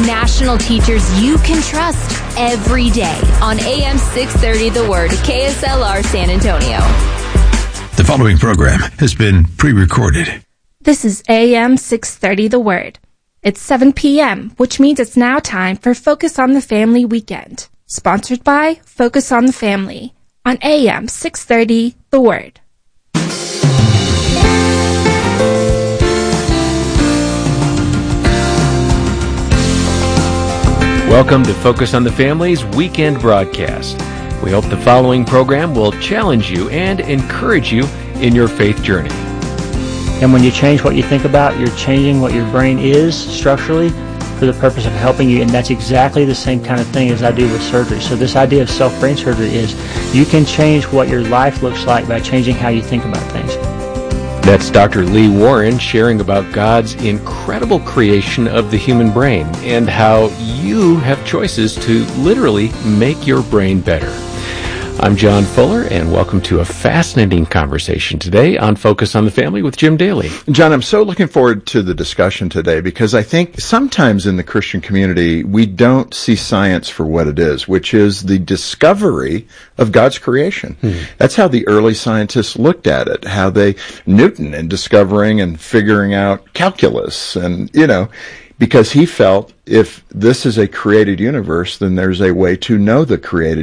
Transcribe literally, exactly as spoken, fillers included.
national teachers you can trust every day on A M six thirty The Word, K S L R San Antonio. The following program has been pre-recorded. This is A M six thirty The Word. It's seven p.m., which means it's now time for Focus on the Family Weekend. Sponsored by Focus on the Family on A M six thirty The Word. Welcome to Focus on the Family's weekend broadcast. We hope the following program will challenge you and encourage you in your faith journey. And when you change what you think about, you're changing what your brain is structurally for the purpose of helping you. And that's exactly the same kind of thing as I do with surgery. So this idea of self-brain surgery is you can change what your life looks like by changing how you think about things. That's Doctor Lee Warren sharing about God's incredible creation of the human brain and how you have choices to literally make your brain better. I'm John Fuller, and welcome to a fascinating conversation today on Focus on the Family with Jim Daly. John, I'm so looking forward to the discussion today because I think sometimes in the Christian community we don't see science for what it is, which is the discovery of God's creation. Hmm. That's how the early scientists looked at it, how they, Newton in discovering and figuring out calculus and, you know, because he felt if this is a created universe, then there's a way to know the created